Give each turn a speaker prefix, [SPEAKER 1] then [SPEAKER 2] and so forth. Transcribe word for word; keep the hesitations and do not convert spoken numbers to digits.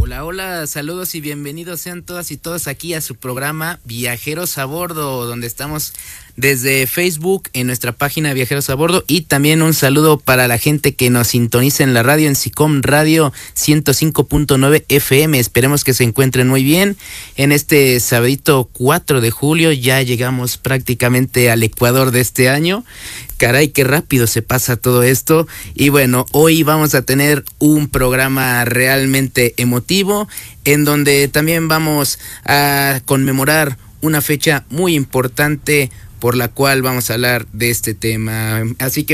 [SPEAKER 1] Hola, hola, saludos y bienvenidos sean todas y todos aquí a su programa Viajeros a Bordo, donde estamos desde Facebook en nuestra página Viajeros a Bordo, y también un saludo para la gente que nos sintoniza en la radio, en SICOM Radio ciento cinco punto nueve F M. Esperemos que se encuentren muy bien en este sabadito cuatro de julio. Ya llegamos prácticamente al Ecuador de este año. Caray, qué rápido se pasa todo esto. Y bueno, hoy vamos a tener un programa realmente emotivo, en donde también vamos a conmemorar una fecha muy importante por la cual vamos a hablar de este tema. Así que